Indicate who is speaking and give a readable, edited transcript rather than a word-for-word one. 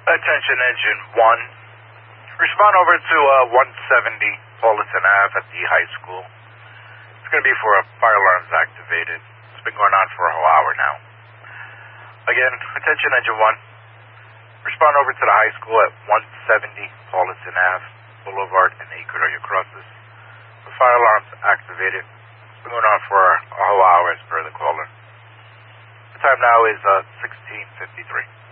Speaker 1: Attention Engine 1. Respond over to 170 Paulison Ave at the high school. It's going to be for a fire alarm's activated. It's been going on for a whole hour now. Again, attention Engine 1. Respond over to the high school at 170 Paulison Ave, Boulevard and Acre. Are you across this? The fire alarm's activated. It's been going on for a whole hour as per the caller. The time now is 16:53.